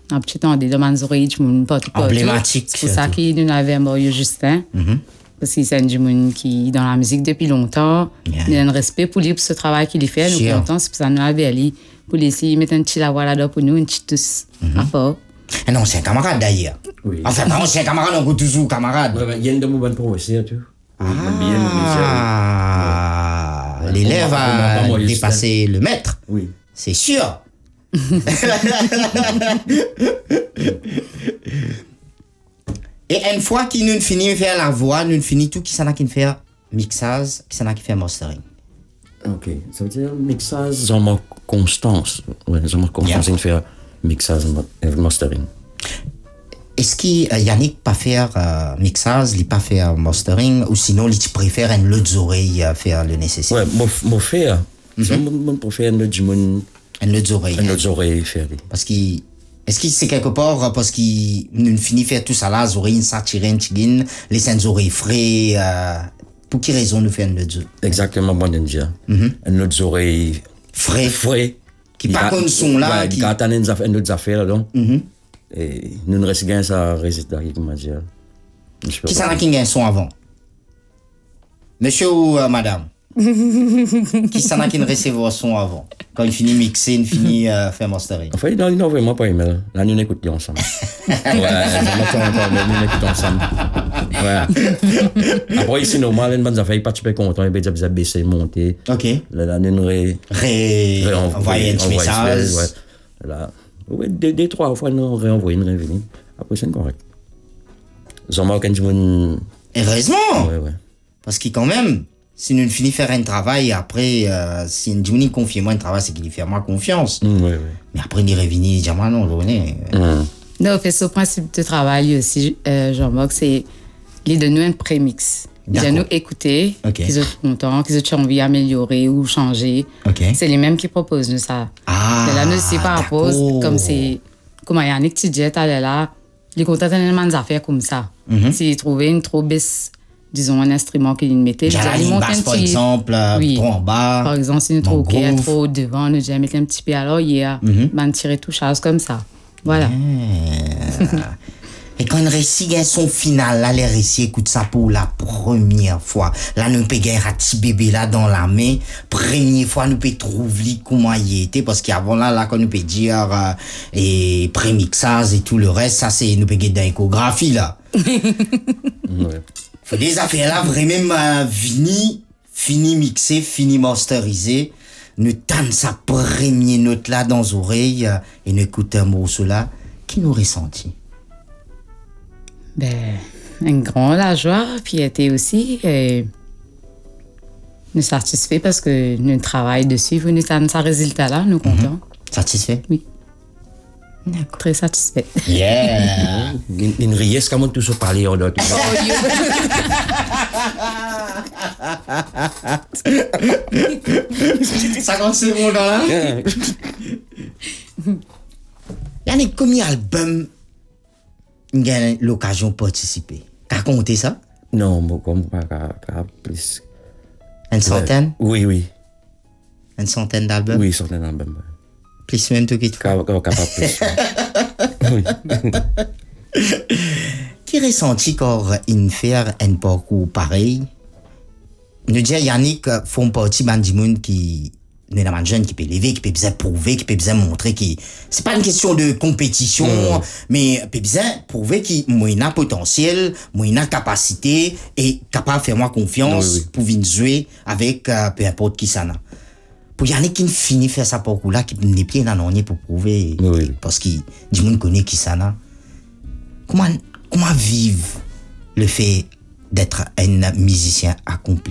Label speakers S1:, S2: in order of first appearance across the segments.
S1: un petit temps des demandes oreilles, du monde partout.
S2: Emblématique.
S1: C'est pour ça qu'il nous avait Mario Justin. Parce qu'il c'est du monde qui dans la musique depuis longtemps. Il a un respect pour lui, pour ce travail qu'il fait. Nous contents, c'est pour ça que nous l'avons allé pour laisser mettre un petit lavoir là-dedans pour nous, un petit tous. À part.
S2: Non, c'est un camarade d'ailleurs.
S3: Oui.
S2: Enfin, non, c'est un camarade, on goûte toujours camarade.
S3: Il y a une de mon bonne professeur, tu vois.
S2: L'élève a dépassé le maître.
S3: Oui.
S2: C'est sûr. Et une fois qu'il nous finit de faire la voix, nous finit tout qui s'en a qui fait mixage, qui s'en a qui fait mastering.
S3: Ok, ça veut dire mixage, j'en constance. Ouais, j'en constance, il fait mixage et mastering.
S2: Est-ce que Yannick pas faire mixage, il pas faire mastering, ou sinon il préfère une autre oreille faire le nécessaire?
S3: Ouais, mon faire, mon préfère une autre oreille faire.
S2: Parce qu'il est-ce que c'est quelque part parce qu'il nous finit faire tout ça là, les oreilles s'attirer un tigin, les oreilles frais, pour quelle raison nous faire une autre?
S3: Exactement, moi je dire. Une autre oreille frais.
S2: Qui pas comme son là.
S3: Ouais, qui attend une autre affaire là. Et nous ne restons pas ça résultat, comment dire.
S2: Qui s'en a qui gagne son avant? Monsieur ou madame? Qui s'en a qui ne recevra son avant? Quand il finit mixer, il finit faire mastering.
S3: En fait, il n'a vraiment pas email. Là, nous écoutons ensemble. Nous écoutons ensemble. Ouais. Après, c'est normal, une bonne affaire, il n'est pas super content, il peut déjà baisser, monter.
S2: Ok.
S3: Là, nous
S2: envoyer un message.
S3: Là. Oui, deux, trois fois, nous réenvoyons, nous revenons. Après, c'est correct. Jean-Marc,
S2: heureusement!
S3: Ouais.
S2: Parce que quand même, si nous finissons faire un travail, après, si nous confie moi un travail, c'est qu'il fait moi confiance.
S3: Ouais.
S2: Mais après, il revient, il dit, moi, non, je connais.
S1: Non, fait ce principe de travail aussi, Jean-Marc, c'est il donne nous un prémix. Il va nous écouter, qu'ils sont contents, qu'ils ont envie d'améliorer ou changer. C'est les mêmes qui proposent nous ça. Mais là, nous, c'est par rapport, comme Yannick Tidjet, elle là, les contents tellement des affaires comme ça. S'ils trouvaient une trop baisse, disons, un instrument qu'ils mettaient,
S2: ils montent un par exemple, trop en bas.
S1: Par exemple, si nous trouvons qu'il y a trop devant, nous déjà mettre un petit peu, alors il y a tirer tout chose comme ça. Voilà.
S2: Et quand on réussit son final, là, les récits écoutent ça pour la première fois. Là, nous peut gagner un petit bébé là dans la main. Première fois, nous peut trouver comment il était. Parce qu'avant là, quand nous peut dire, et prémixage et tout le reste, ça c'est, nous peut gagner dans l'échographie, là. Faut des affaires là, vraiment, fini mixé, fini masterisé. Nous tente sa première note là dans les oreilles, et nous écoute un morceau là. Qui nous ressentit?
S1: Un grand la joie, puis était aussi nous satisfait parce que nous travaillons dessus, nous avons ce résultat-là, nous contents.
S2: Satisfait?
S1: Oui. Très satisfait.
S2: Yeah!
S3: Une riesse, comment tout se parler en d'autres.
S2: Ça commence bon là? Yannick, combien d'albums il a l'occasion de participer? T'as compté ça?
S3: Non, comme pas plus.
S2: Une centaine?
S3: Oui.
S2: Une centaine d'albums?
S3: Oui, centaine d'albums.
S2: Plus même tout qui te fait.
S3: Capable plus. Oui.
S2: Qui ressentit quand il fait un parcours pareil? Nous disons, Yannick font partie du monde qui nous avons des jeunes qui peuvent lever, qui peuvent bien prouver, qui peuvent bien montrer que c'est pas une question de compétition, mais peuvent bien prouver qu'il a potentiel, il a capacité et capable de faire moi confiance pour venir jouer avec peu importe qui ça n'a. Pour Yannick qui finit faire ça parcours là, qui n'est plus dans pour prouver, parce que du monde connaît qui ça n'a. Comment vivre le fait d'être un musicien accompli?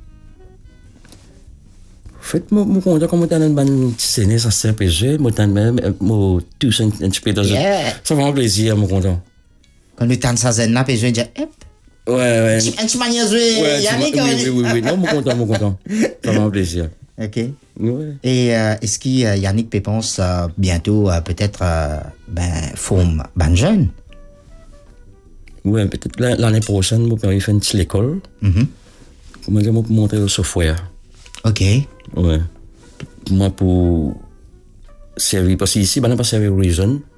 S3: En fait, moi, quand on a une bonne scène, ça c'est un peu jeu, moi, tous un petit peu de jeu. Ça fait un plaisir, moi, content.
S2: Quand nous t'en ça zen là, puis je vais dire,
S3: ouais.
S2: Un petit manière de jouer, Yannick.
S3: Oui. Non, moi, content. Ça fait un plaisir.
S2: Ok. Ouais. Et est-ce que Yannick peut pense bientôt peut-être forme ban jeune?
S3: Oui, peut-être l'année prochaine, moi, je vais faire une petite école. Comment dire, moi, pour montrer le software.
S2: Ok.
S3: Ouais. Moi, pour servir, parce qu'ici, on n'a pas servi Reason.